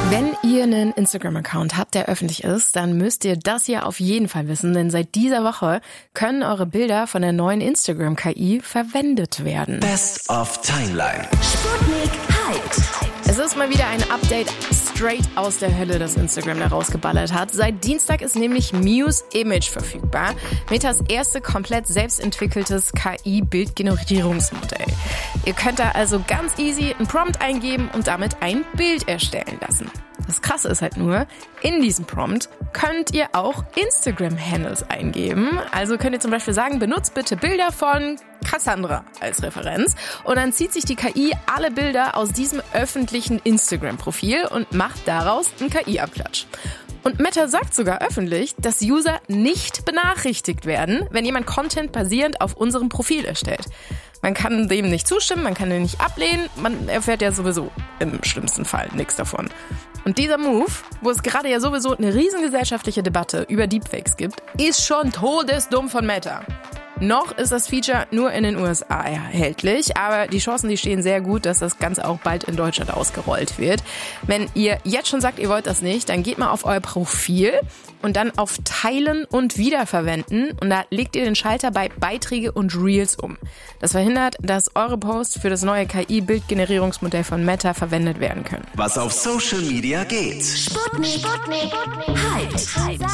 Wenn ihr einen Instagram-Account habt, der öffentlich ist, dann müsst ihr das hier auf jeden Fall wissen, denn seit dieser Woche können eure Bilder von der neuen Instagram-KI verwendet werden. Best of Timeline. Sputnik Hyped. Es ist mal wieder ein Update straight aus der Hölle, das Instagram da rausgeballert hat. Seit Dienstag ist nämlich Muse Image verfügbar. Metas erste komplett selbstentwickeltes KI-Bildgenerierungsmodell. Ihr könnt da also ganz easy einen Prompt eingeben und damit ein Bild erstellen lassen. Das Krasse ist halt nur, in diesem Prompt könnt ihr auch Instagram-Handles eingeben. Also könnt ihr zum Beispiel sagen, benutzt bitte Bilder von Cassandra als Referenz. Und dann zieht sich die KI alle Bilder aus diesem öffentlichen Instagram-Profil und macht daraus einen KI-Abklatsch. Und Meta sagt sogar öffentlich, dass User nicht benachrichtigt werden, wenn jemand Content basierend auf unserem Profil erstellt. Man kann dem nicht zustimmen, man kann den nicht ablehnen, man erfährt ja sowieso im schlimmsten Fall nichts davon. Und dieser Move, wo es gerade ja sowieso eine riesengesellschaftliche Debatte über Deepfakes gibt, ist schon todesdumm von Meta. Noch ist das Feature nur in den USA erhältlich, aber die Chancen, die stehen sehr gut, dass das Ganze auch bald in Deutschland ausgerollt wird. Wenn ihr jetzt schon sagt, ihr wollt das nicht, dann geht mal auf euer Profil und dann auf Teilen und Wiederverwenden und da legt ihr den Schalter bei Beiträge und Reels um. Das verhindert, dass eure Posts für das neue KI-Bildgenerierungsmodell von Meta verwendet werden können. Was auf Social Media geht. Sputnik Hyped.